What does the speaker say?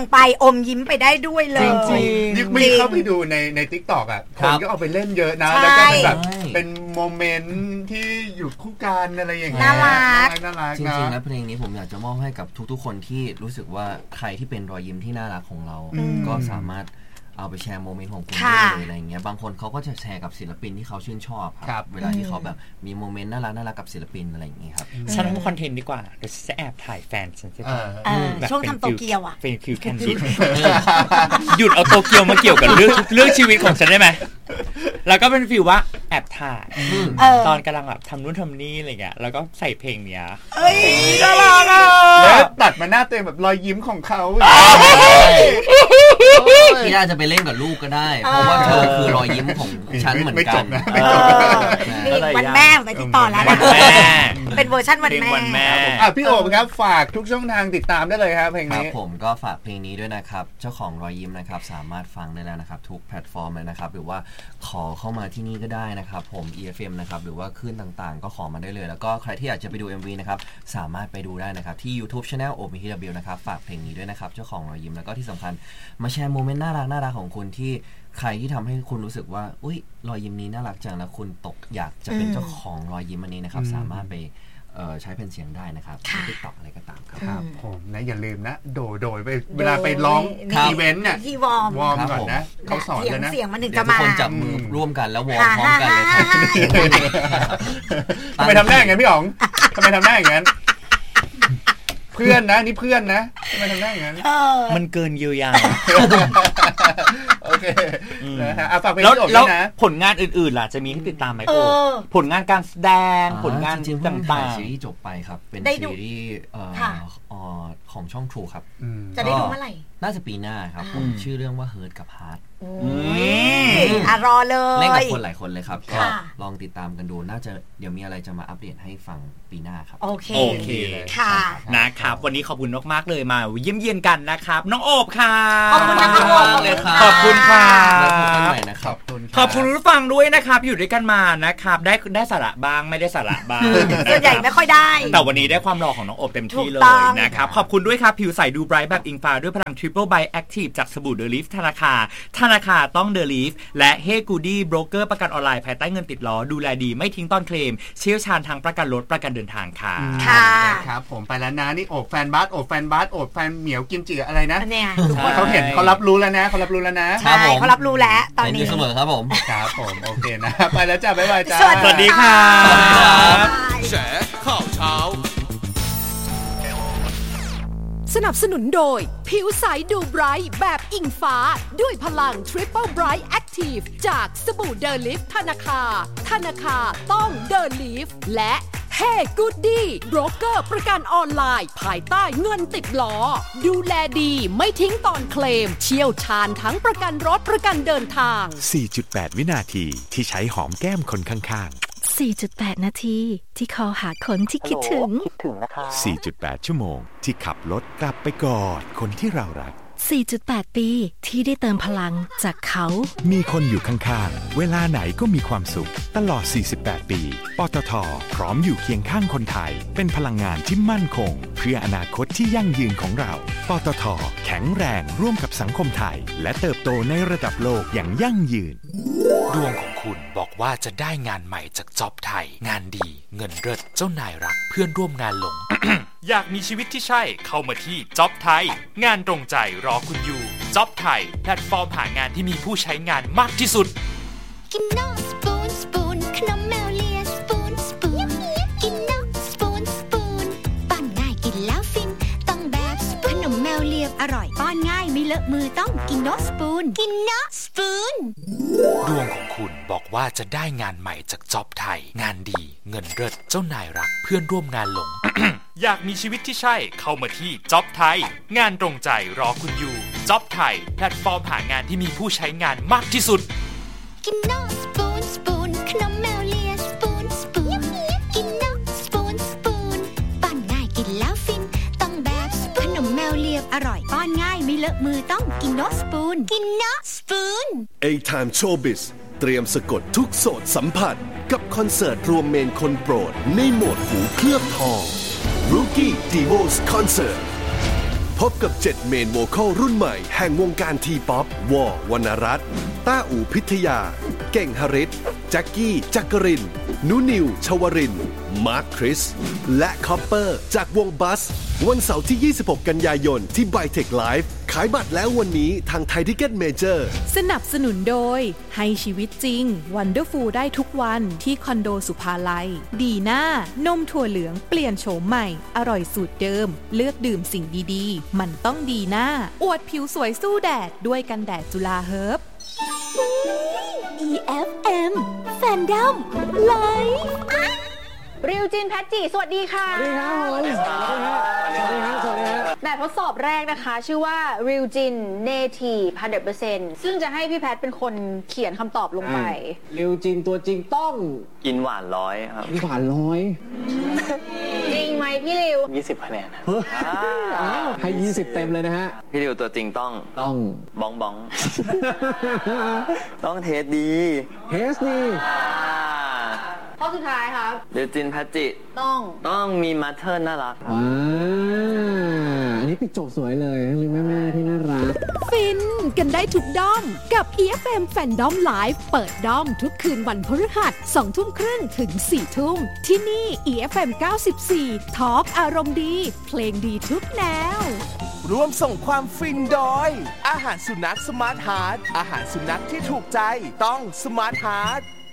ไปอมยิ้มไปได้ด้วยเลยจริงๆมีเข้าไปดูใน TikTok อ่ะคนก็เอาไปเล่นเยอะนะแล้วก็เป็นแบบเป็นโมเมนต์ที่อยู่คู่กันอะไรอย่างเงี้ยน่ารักจริงๆแล้วเพลงนี้ผมอยากจะมอบให้กับทุกๆคนที่รู้สึกว่าใครที่เป็นรอยยิ้มที่น่ารักของเราก็สามารถเอาไปแชร์โมเมนต์ของคุณได้เลยอะไรเงี้ยบางคนเขาก็จะแชร์กับศิลปินที่เขาชื่นชอบครับเวลาที่เขาแบบมีโมเมนต์น่ารักกับศิลปินอะไรอย่างงี้ครับฉันทำคอนเทนต์ดีกว่าเดี๋ยวจะแอบถ่ายแฟนฉันใช่ไหมช่วงทำโตเกียวอ่ะเป็นคิวแคนดี้หยุดเอาโตเกียวมาเกี่ยวกับเรื่องชีวิตของฉันได้ไหมแล้วก็เป็นฟิลว่าแอบถ่ายตอนกำลังแบบทำนู่นทำนี่อะไรเงี้ยแล้วก็ใส่เพลงเนี้ยน่ารักอ่ะแล้วตัดมาหน้าเต็มแบบรอยยิ้มของเขาพี่น่าจะไปเล่นกับลูกก็ได้เพราะว่าเธอคือรอยยิ้มของฉันเหมือนกันวันแม่ไปติดต่อแล้วนะเป็นเวอร์ชันวันแม่พี่โอ๋ครับฝากทุกช่องทางติดตามได้เลยครับเพลงนี้ผมก็ฝากเพลงนี้ด้วยนะครับเจ้าของรอยยิ้มนะครับสามารถฟังได้แล้วนะครับทุกแพลตฟอร์มเลยนะครับหรือว่าขอเข้ามาที่นี่ก็ได้นะครับผม EFM นะครับหรือว่าคลื่นต่างๆก็ขอมาได้เลยแล้วก็ใครที่อยากจะไปดู MV นะครับสามารถไปดูได้นะครับที่ YouTube Channel OMTW นะครับฝากเพลงนี้ด้วยนะครับเจ้าของรอยยิ้มแล้วก็ที่สำคัญมาแชร์โมเมนต์น่ารักของคุณที่ใครที่ทำให้คุณรู้สึกว่าอุ๊ยรอยยิ้มนี้น่ารักจังแล้วคุณอยากจะเป็นเจ้าของรอยยิ้มอันนี้นะครับสามารถไปใช้เป็นเสียงได้นะครับใน TikTok อะไรก็ตามครับผมนะอย่าลืมนะโดยไปเวลาไปร้องอีเวนต์เนี่ยที่วอร์มก่อนนะเขาสอนเลยนะเสียงมันถึงจะมาทุกคนจับมือร่วมกันแล้ววอร์มพร้อมกันเลยครับทำไมทำหน้าอย่างนั้นพี่อ๋องทำไมทำหน้าอย่างนั้นเพื่อนนะนี่เพื่อนนะทำไมทำได้อย่างนั้นมันเกินเยียวยาโอเคนะฮะฝากไปที่โอ๊คนะผลงานอื่นๆล่ะจะมีให้ติดตามไหมโอ๊คผลงานการแสดงผลงานต่างๆซีรีส์จบไปครับเป็นซีรีส์ของช่อง True ครับจะได้ดูเมื่อไหร่น่าจะปีหน้าครับชื่อเรื่องว่า Hurt กับ Heart รอเลยเล่นกับคนหลายคนเลยครับก็ลองติดตามกันดูน่าจะเดี๋ยวมีอะไรจะมาอัปเดตให้ฟังปีหน้าครับโอเคค่ะนะครับวันนี้ขอบคุณมากๆเลยมาเยี่ยมเยียนกันนะครับน้องโอบค่ะขอบคุณนะครับเลยค่ะขอบคุณค่ะแล้วพบกันใหม่นะครับขอบคุณผู้ฟังด้วยนะครับอยู่ด้วยกันมานะครับได้สาระบ้างไม่ได้สาระบ้างส่วนใหญ่ไม่ค่อยได้แต่วันนี้ได้ความหล่อของน้องโอบเต็มที่เลยนะครับขอบคุณด้วยครับผิวใสดูไบรท์แบบอิงฟ้าด้วยพลัง Triple by Active จากสบู่เดลิฟธนาคารต้องเดลิฟและเฮกูดี้โบรกเกอร์ประกันออนไลน์ภายใต้เงินติดล้อดูแลดีไม่ทิ้งตอนเคลมเชี่ยวชาญทางประกันรถประกันเดินทางค่ะครับผมไปแล้วนะนี่โอบแฟนบาสโอบแฟนเหมียวกิมจิอะไรนะทุกคนเขาเห็นเขารับรู้แล้วนะเขารับรู้แล้วนะใช่เขารับรู้แล้วตอนนี้เสมอครับผมครับผมโอเคนะไปแล้วจ้าบ๊ายบายจ้าสวัสดีค่ะแฉข่าวเช้าสนับสนุนโดยผิวใสดูไบรท์แบบอิงฟ้าด้วยพลัง Triple Bright Active จากสบู่เดลิฟธนาคารต้องเดลิฟและเฮกูดี้โบรกเกอร์ประกันออนไลน์ภายใต้เงินติดล้อดูแลดีไม่ทิ้งตอนเคลมเชี่ยวชาญทั้งประกันรถประกันเดินทาง 4.8 วินาทีที่ใช้หอมแก้มคนข้างๆ4.8 นาทีที่คอหาคนที่คิดถึงนะคะ 4.8 ชั่วโมงที่ขับรถกลับไปกอดคนที่เรารัก 4.8 ปีที่ได้เติมพลังจากเขามีคนอยู่ข้างๆเวลาไหนก็มีความสุขตลอด48ปีปตท.พร้อมอยู่เคียงข้างคนไทยเป็นพลังงานที่มั่นคงเพื่ออนาคตที่ยั่งยืนของเราปตท.แข็งแรงร่วมกับสังคมไทยและเติบโตในระดับโลกอย่างยั่งยืนดวงของคุณบอกว่าจะได้งานใหม่จากจ็อบไทยงานดีเงินเลิศเจ้านายรักเพื่อนร่วมงานหลง อยากมีชีวิตที่ใช่เข้ามาที่จ็อบไทยงานตรงใจรอคุณอยู่จ็อบไทยแพลตฟอร์มหางานที่มีผู้ใช้งานมากที่สุดกินนอสปูนขนมแมวเลียสปูนกินนอสปูนป้อนง่ายกินแล้วฟินต้องแบบขนมแมวเลียอร่อยป้อนง่ายไม่เลอะมือต้องกินนอสปูนดวงของคุณบอกว่าจะได้งานใหม่จากจ็อบไทยงานดีเงินเลิศเจ้านายรักเพื่อนร่วมงานหลง อยากมีชีวิตที่ใช่เข้ามาที่จ็อบไทยงานตรงใจรอคุณอยู่จ็อบไทยแพลตฟอร์มหางานที่มีผู้ใช้งานมากที่สุดกินนอสปูนขนมแมวเลียสปูนกินนอสปูนป้อนง่ายกินแล้วฟินต้องแบบขนมแมวเลียอร่อยป้อนง่ายไม่เลอะมือต้องกินนอสปูน A-Time Showbiz เตรียมสะกดทุกโสตสัมผัสกับคอนเสิร์ตรวมเมนคนโปรดในโหมดหูเคลือบทอง Rookie Devos Concert พบกับ7เมนโวคอลรุ่นใหม่แห่งวงการทีป๊อปวอวรรณรัตน์ต้าอู่พิทยาเก่งหฤทธิ์แจ็คกี้จักรินนุนิวชวรินทร์มาร์คคริสและคอปเปอร์จากวงบัสวันเสาร์ที่ 26 กันยายนที่ Bytech Live ขายบัตรแล้ววันนี้ทางไทยทิเก็ตเมเจอร์สนับสนุนโดยให้ชีวิตจริง Wonderful ได้ทุกวันที่คอนโดสุภาลัยดีน่านมถั่วเหลืองเปลี่ยนโฉมใหม่อร่อยสูตรเดิมเลือกดื่มสิ่งดีๆมันต้องดีน่าอวดผิวสวยสู้แดดด้วยกันแดดจุฬาเฮิร์บ EFM Fandom Live ริวจินแพทจีสวัสดีค่ะสวัสดีครับสวัสดีครับแบบทดสอบแรกนะคะชื่อว่าริวจิน Native 100% ซึ่งจะให้พี่แพทเป็นคนเขียนคำตอบลงไปริวจินตัวจริงต้องกินหวาน100ครับกินหวานจริงไหมพี่ริว 20คะแนนให้20เต็มเลยนะฮะพี่ริวตัวจริงต้องบ้องบ้องต้องเทสดีข้อสุดท้ายครับริวจินแพทจิต้องมีมัทเทิลน่ารักอันนี้ปิดจบสวยเลยมีแม่ๆที่น่ารักฟินกันได้ทุกด้อมกับ EFM Fandom Live เปิดด้อมทุกคืนวันพฤหัส 20:30 ถึง 4 ทุ่มที่นี่ EFM 94 Talk อารมณ์ดีเพลงดีทุกแนวร่วมส่งความฟินโดยอาหารสุนัขสมาร์ทฮาร์ทอาหารสุนัขที่ถูกใจต้องสมาร์ทฮาร์ท